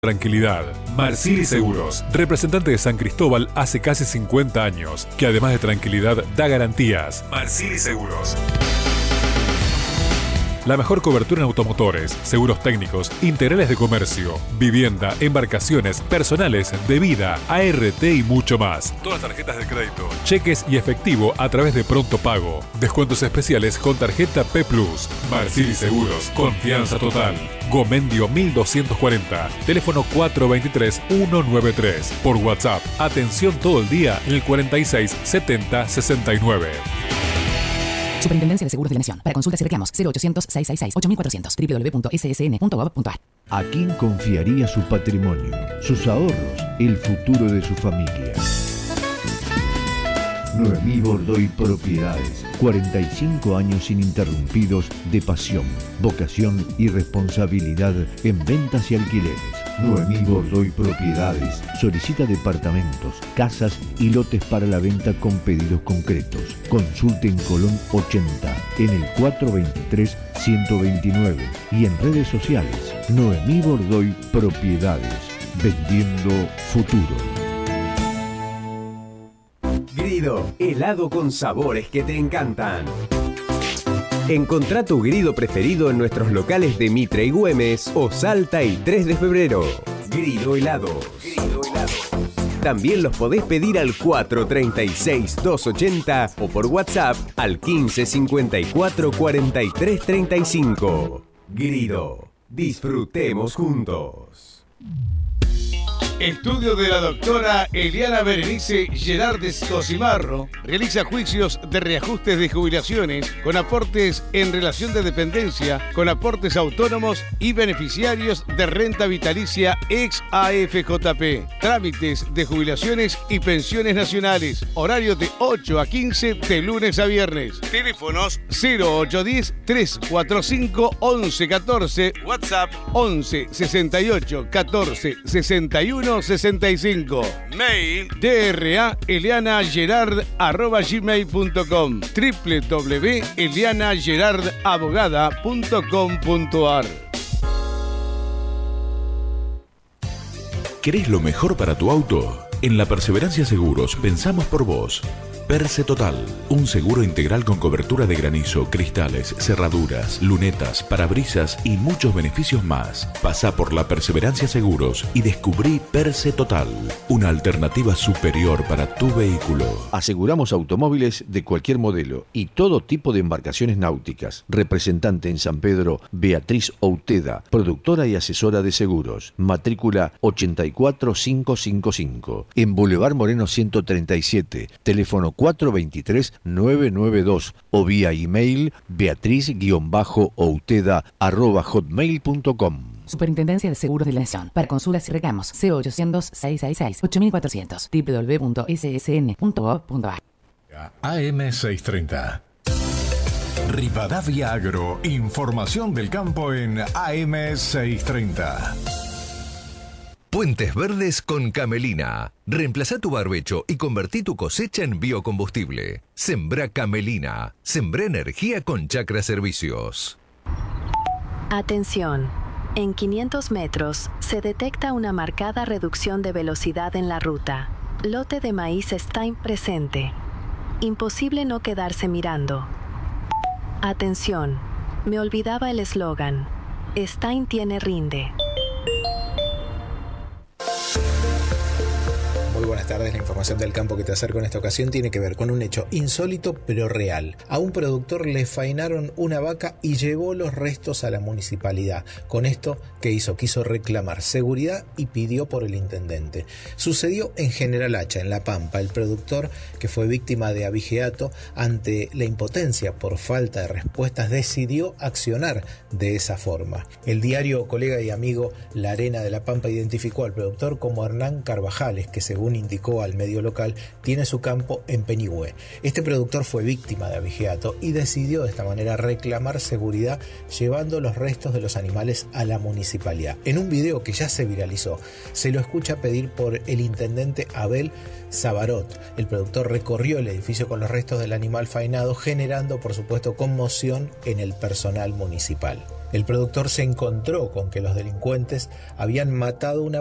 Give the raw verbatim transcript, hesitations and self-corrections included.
Tranquilidad. Marsili Seguros, representante de San Cristóbal hace casi cincuenta años, que además de tranquilidad da garantías. Marsili Seguros. La mejor cobertura en automotores, seguros técnicos, integrales de comercio, vivienda, embarcaciones, personales, de vida, A R T y mucho más. Todas las tarjetas de crédito, cheques y efectivo a través de Pronto Pago. Descuentos especiales con tarjeta P Plus. Marsili Seguros, confianza total. Gomendio mil doscientos cuarenta, teléfono cuatro dos tres, uno nueve tres. Por WhatsApp, atención todo el día en el cuarenta y seis, setenta, sesenta y nueve. Superintendencia de Seguros de la Nación. Para consultas y reclamos, cero ochocientos, seiscientos sesenta y seis, ocho mil cuatrocientos, doble u doble u doble u punto s s n punto gov punto a r. ¿A quién confiaría su patrimonio, sus ahorros, el futuro de su familia? Noemí Bordoy Propiedades. cuarenta y cinco años ininterrumpidos de pasión, vocación y responsabilidad en ventas y alquileres. Noemí Bordoy Propiedades solicita departamentos, casas y lotes para la venta con pedidos concretos. Consulte en Colón ochenta, en el cuatrocientos veintitrés, ciento veintinueve y en redes sociales. Noemí Bordoy Propiedades, vendiendo futuro. Grido, helado con sabores que te encantan. Encontrá tu Grido preferido en nuestros locales de Mitre y Güemes o Salta y tres de febrero. Grido Helados. Grido Helados. También los podés pedir al cuatro treinta y seis, doscientos ochenta o por WhatsApp al quince cincuenta y cuatro, cuarenta y tres treinta y cinco. Grido, disfrutemos juntos. Estudio de la doctora Eliana Berenice Gerardes Cosimarro realiza juicios de reajustes de jubilaciones con aportes en relación de dependencia, con aportes autónomos y beneficiarios de renta vitalicia ex A F J P. Trámites de jubilaciones y pensiones nacionales. Horario de ocho a quince de lunes a viernes. Teléfonos cero ocho uno cero, tres cuatro cinco, once catorce. WhatsApp once sesenta y ocho, catorce sesenta y uno sesenta y cinco. Mail dra eliana gerard arroba gmail punto com, doble u doble u doble u punto eliana gerard abogada punto com punto a r. ¿Querés lo mejor para tu auto? En La Perseverancia Seguros pensamos por vos. Perse Total, un seguro integral con cobertura de granizo, cristales, cerraduras, lunetas, parabrisas y muchos beneficios más. Pasá por La Perseverancia Seguros y descubrí Perse Total, una alternativa superior para tu vehículo. Aseguramos automóviles de cualquier modelo y todo tipo de embarcaciones náuticas. Representante en San Pedro, Beatriz Outeda, productora y asesora de seguros. Matrícula ochenta y cuatro mil quinientos cincuenta y cinco. En Boulevard Moreno ciento treinta y siete. Teléfono cuatro dos tres, nueve nueve dos o vía email beatriz-outeda arroba hotmail punto com. Superintendencia de Seguros de la Nación. Para consultas y reclamos, cero ochocientos, seiscientos sesenta y seis, ocho mil cuatrocientos, doble u doble u doble u punto s s n punto gov punto a r. A M seiscientos treinta. Rivadavia Agro. Información del campo en A M seiscientos treinta. Puentes Verdes con Camelina. Reemplazá tu barbecho y convertí tu cosecha en biocombustible. Sembrá Camelina. Sembrá energía con Chacra Servicios. Atención. En quinientos metros se detecta una marcada reducción de velocidad en la ruta. Lote de maíz Stein presente. Imposible no quedarse mirando. Atención. Me olvidaba el eslogan. Stein tiene rinde. Muy buenas tardes, la información del campo que te acerco en esta ocasión tiene que ver con un hecho insólito pero real. A un productor le faenaron una vaca y llevó los restos a la municipalidad. Con esto, ¿qué hizo? Quiso reclamar seguridad y pidió por el intendente. Sucedió en General Hacha, en La Pampa. El productor, que fue víctima de abigeato, ante la impotencia por falta de respuestas, decidió accionar de esa forma. El diario colega y amigo La Arena de La Pampa identificó al productor como Hernán Carvajales, que según indicó al medio local, tiene su campo en Peñigüé. Este productor fue víctima de abigeato y decidió de esta manera reclamar seguridad llevando los restos de los animales a la municipalidad. En un video que ya se viralizó, se lo escucha pedir por el intendente Abel Sabarot. El productor recorrió el edificio con los restos del animal faenado, generando por supuesto conmoción en el personal municipal. El productor se encontró con que los delincuentes habían matado una